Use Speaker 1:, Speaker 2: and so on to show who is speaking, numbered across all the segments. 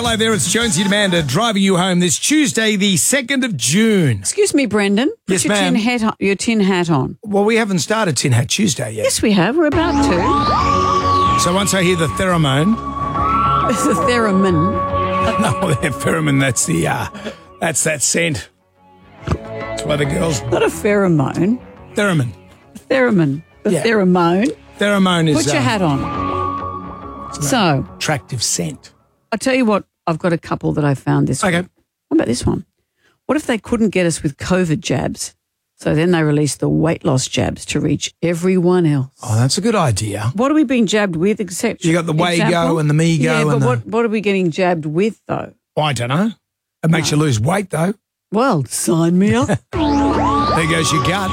Speaker 1: Hello there, it's Jonesy and Amanda driving you home this Tuesday, the 2nd of June.
Speaker 2: Excuse me, Brendan.
Speaker 1: Yes,
Speaker 2: Put
Speaker 1: ma'am.
Speaker 2: your tin hat on.
Speaker 1: Well, we haven't started Tin Hat Tuesday yet.
Speaker 2: Yes, we have. We're about to.
Speaker 1: So once I hear the theremin,
Speaker 2: It's a theremin.
Speaker 1: no, the pheromone, that's that scent. That's why the girls,
Speaker 2: Not a pheromone.
Speaker 1: theremin.
Speaker 2: Theremin. The
Speaker 1: Yeah.
Speaker 2: pheromone.
Speaker 1: Pheromone is
Speaker 2: Put your hat on. So,
Speaker 1: attractive scent.
Speaker 2: I tell you what, I've got a couple that I found this week.
Speaker 1: Okay.
Speaker 2: What about this one? What if they couldn't get us with COVID jabs? So then they released the weight loss jabs to reach everyone else.
Speaker 1: Oh, that's a good idea.
Speaker 2: What are we being jabbed with, except
Speaker 1: You got the Wago
Speaker 2: example?
Speaker 1: and the Mego
Speaker 2: Yeah, but
Speaker 1: and
Speaker 2: what are we getting jabbed with, though?
Speaker 1: I don't know. It makes you lose weight, though.
Speaker 2: Well, sign me up.
Speaker 1: There goes your gut.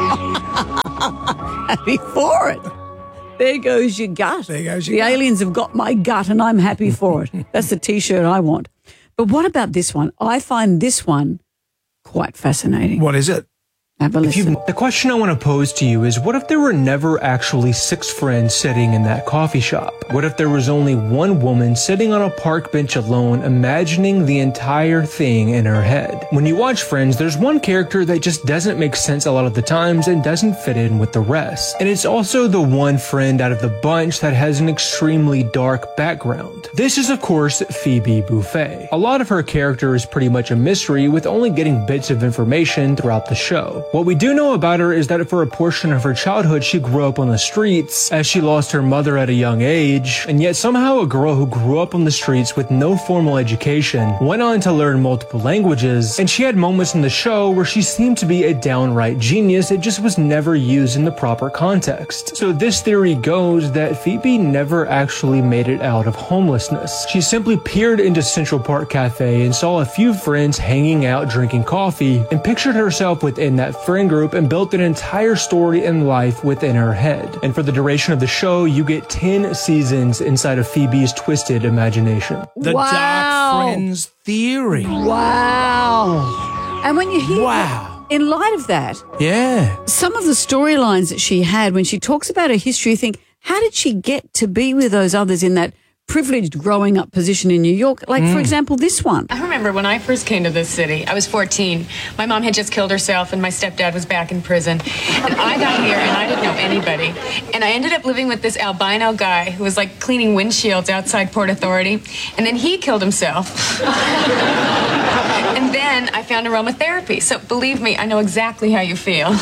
Speaker 2: Happy for it. There goes your gut.
Speaker 1: There goes your
Speaker 2: the
Speaker 1: gut.
Speaker 2: aliens have got my gut and I'm happy for it. That's the T-shirt I want. But what about this one? I find this one quite fascinating.
Speaker 1: What is it?
Speaker 2: Have a listen.
Speaker 3: The question I want to pose to you is, what if there were never actually 6 friends sitting in that coffee shop? What if there was only one woman sitting on a park bench alone, imagining the entire thing in her head? When you watch Friends, there's one character that just doesn't make sense a lot of the times and doesn't fit in with the rest. And it's also the one friend out of the bunch that has an extremely dark background. This is, of course, Phoebe Buffay. A lot of her character is pretty much a mystery, with only getting bits of information throughout the show. What we do know about her is that for a portion of her childhood, she grew up on the streets, as she lost her mother at a young age, and yet somehow a girl who grew up on the streets with no formal education went on to learn multiple languages, and she had moments in the show where she seemed to be a downright genius. It just was never used in the proper context. So this theory goes that Phoebe never actually made it out of homelessness. She simply peered into Central Park Cafe and saw a few friends hanging out drinking coffee, and pictured herself within that friend group and built an entire story and life within her head. And for the duration of the show, you get 10 seasons inside of Phoebe's twisted imagination.
Speaker 1: The
Speaker 2: Wow.
Speaker 1: Dark Friends theory.
Speaker 2: Wow. And when you hear
Speaker 1: Wow.
Speaker 2: in light of that,
Speaker 1: Yeah.
Speaker 2: some of the storylines that she had when she talks about her history, you think, how did she get to be with those others in that privileged growing up position in New York? Like, for example, this one.
Speaker 4: I remember when I first came to this city, I was 14. My mom had just killed herself and my stepdad was back in prison. And I got here and I didn't know anybody. And I ended up living with this albino guy who was like cleaning windshields outside Port Authority. And then he killed himself. And then I found aromatherapy. So believe me, I know exactly how you feel.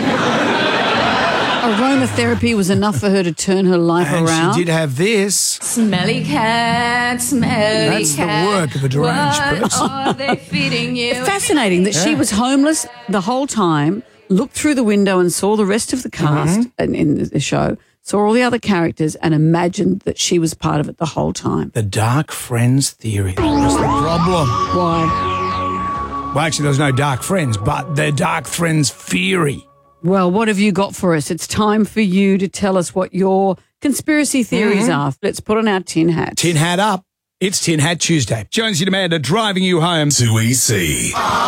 Speaker 2: Aromatherapy was enough for her to turn her life
Speaker 1: And
Speaker 2: around.
Speaker 1: she did have this.
Speaker 4: Smelly cat, smelly
Speaker 1: That's the work of a deranged person.
Speaker 4: are they feeding you?
Speaker 2: It's fascinating that she was homeless the whole time, looked through the window and saw the rest of the cast in the show, saw all the other characters and imagined that she was part of it the whole time.
Speaker 1: The Dark Friends theory. That's the problem.
Speaker 2: Why?
Speaker 1: Well, actually, there was no Dark Friends, but the Dark Friends theory.
Speaker 2: Well, what have you got for us? It's time for you to tell us what your conspiracy theories are. Let's put on our tin hats.
Speaker 1: Tin Hat up. It's Tin Hat Tuesday. Jonesy and Amanda driving you home.
Speaker 5: 2EC.